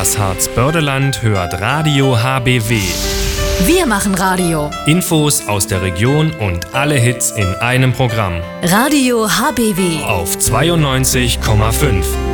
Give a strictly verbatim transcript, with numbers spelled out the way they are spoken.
Das Harzbördeland hört Radio H B W. Wir machen Radio. Infos aus der Region und alle Hits in einem Programm. Radio H B W Auf zweiundneunzig Komma fünf.